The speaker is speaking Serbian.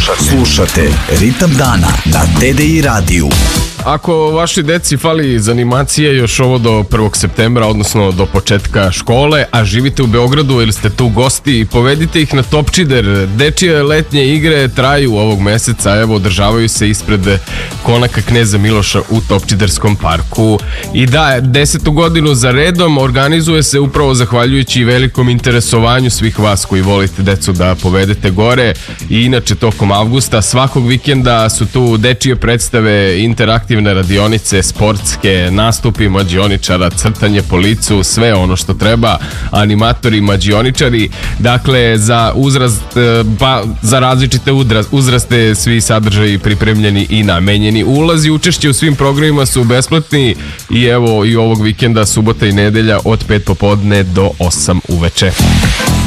Slušate Ritam dana na TDI radiju. Ako vašoj deci fali za animacije još ovo do 1. septembra, odnosno do početka škole, a živite u Beogradu ili ste tu gosti, povedite ih na Topčider. Dečije letnje igre traju ovog meseca, evo, održavaju se ispred konaka Kneza Miloša u Topčiderskom parku. I da, 10. godinu za redom organizuje se upravo zahvaljujući velikom interesovanju svih vas koji volite decu da povedete gore. I inače, tokom avgusta svakog vikenda su tu dečije predstave, interaktivne radionice, sportske, nastupi mađioničara, crtanje po licu, sve ono što treba, animatori, mađioničari. Dakle, za uzrast, za različite uzraste svi sadržaji pripremljeni i namenjeni. Ulazi, učešće u svim programima su besplatni i evo i ovog vikenda, subota i nedelja od 5 popodne do 8 uveče.